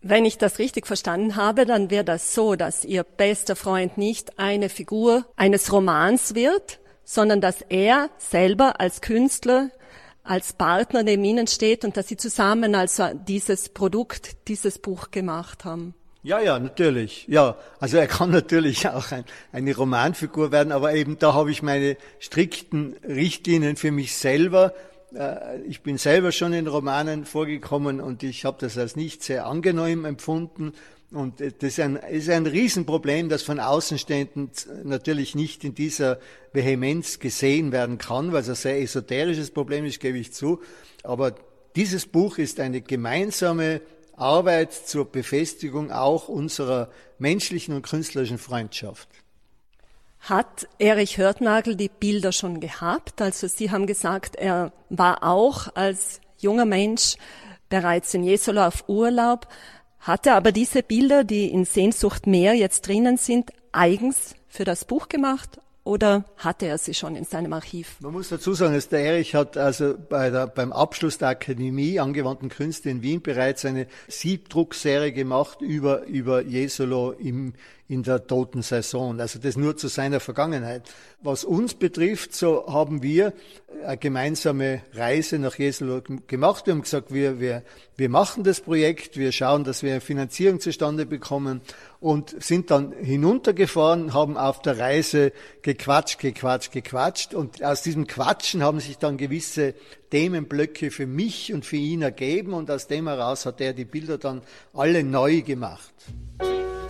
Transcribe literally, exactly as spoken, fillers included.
Wenn ich das richtig verstanden habe, dann wäre das so, dass Ihr bester Freund nicht eine Figur eines Romans wird, sondern dass er selber als Künstler, als Partner neben Ihnen steht und dass Sie zusammen also dieses Produkt, dieses Buch gemacht haben. Ja, ja, natürlich. Ja, also er kann natürlich auch ein, eine Romanfigur werden, aber eben da habe ich meine strikten Richtlinien für mich selber. Ich bin selber schon in Romanen vorgekommen und ich habe das als nicht sehr angenehm empfunden. Und das ist ein, ist ein Riesenproblem, das von Außenstehenden natürlich nicht in dieser Vehemenz gesehen werden kann, weil es ein sehr esoterisches Problem ist, gebe ich zu. Aber dieses Buch ist eine gemeinsame Arbeit zur Befestigung auch unserer menschlichen und künstlerischen Freundschaft. Hat Erich Hörtnagl die Bilder schon gehabt? Also Sie haben gesagt, er war auch als junger Mensch bereits in Jesolo auf Urlaub, hatte aber diese Bilder, die in Sehnsucht Meer jetzt drinnen sind, eigens für das Buch gemacht? Oder hatte er sie schon in seinem Archiv? Man muss dazu sagen, dass der Erich hat also bei der, beim Abschluss der Akademie Angewandten Künste in Wien bereits eine Siebdruckserie gemacht über, über Jesolo im, in der toten Saison. Also das nur zu seiner Vergangenheit. Was uns betrifft, so haben wir eine gemeinsame Reise nach Jesolo gemacht. Wir haben gesagt, wir, wir, wir machen das Projekt, wir schauen, dass wir eine Finanzierung zustande bekommen und sind dann hinuntergefahren, haben auf der Reise gequatscht, gequatscht, gequatscht und aus diesem Quatschen haben sich dann gewisse Themenblöcke für mich und für ihn ergeben und aus dem heraus hat er die Bilder dann alle neu gemacht.